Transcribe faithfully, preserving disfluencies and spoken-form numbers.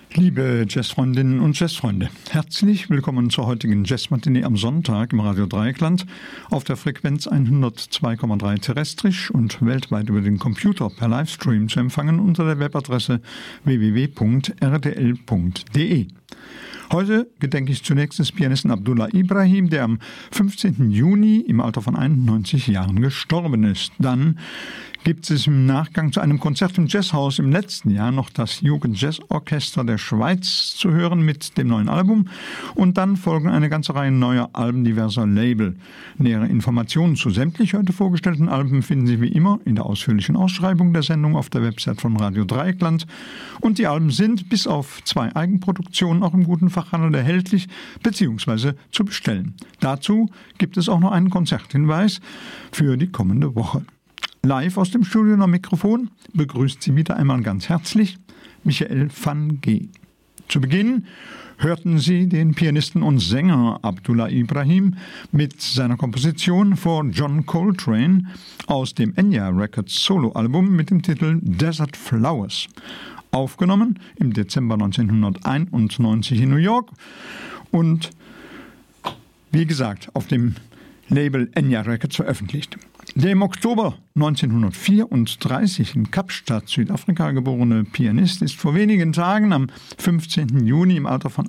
Liebe Jazzfreundinnen und Jazzfreunde, herzlich willkommen zur heutigen Jazzmatinee am Sonntag im Radio Dreieckland auf der Frequenz hundertzwei Komma drei terrestrisch und weltweit über den Computer per Livestream zu empfangen unter der Webadresse w w w punkt r d l punkt d e. Heute gedenke ich zunächst des Pianisten Abdullah Ibrahim, der am fünfzehnten Juni im Alter von einundneunzig Jahren gestorben ist. Dann gibt es im Nachgang zu einem Konzert im Jazzhaus im letzten Jahr noch das Jugendjazzorchester der Schweiz zu hören mit dem neuen Album. Und dann folgen eine ganze Reihe neuer Alben diverser Label. Nähere Informationen zu sämtlich heute vorgestellten Alben finden Sie wie immer in der ausführlichen Ausschreibung der Sendung auf der Website von Radio Dreieckland. Und die Alben sind bis auf zwei Eigenproduktionen auch im guten Fachhandel erhältlich bzw. zu bestellen. Dazu gibt es auch noch einen Konzerthinweis für die kommende Woche. Live aus dem Studio am Mikrofon begrüßt Sie wieder einmal ganz herzlich Michael van G. Zu Beginn hörten Sie den Pianisten und Sänger Abdullah Ibrahim mit seiner Komposition for John Coltrane aus dem Enya Records Soloalbum mit dem Titel Desert Flowers. Aufgenommen im Dezember neunzehnhunderteinundneunzig in New York und wie gesagt auf dem Label Enya Records veröffentlicht. Der im Oktober neunzehnhundertvierunddreißig in Kapstadt, Südafrika geborene Pianist ist vor wenigen Tagen am fünfzehnten Juni im Alter von